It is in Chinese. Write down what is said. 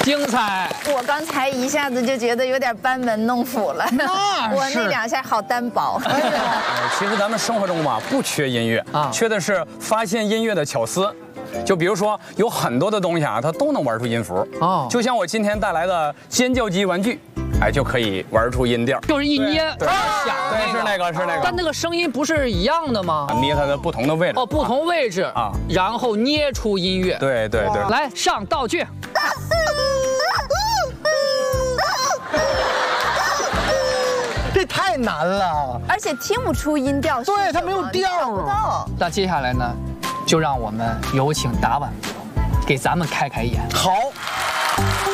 精彩！ 我刚才一下子就觉得有点班门弄斧了，我那2下好单薄。 其实咱们生活中嘛，不缺音乐啊，缺的是发现音乐的巧思。就比如说，有很多的东西啊，它都能玩出音符哦。就像我今天带来的尖叫鸡玩具，哎，就可以玩出音调， 就是一捏， 对，是那个。 但那个声音不是一样的吗？ 捏它的不同的位置。 哦，不同位置啊，然后捏出音乐。 对。 来上道具。 这太难了， 而且听不出音调， 对，它没有调啊。 那接下来呢，就让我们有请达婉哥给咱们开眼。 好。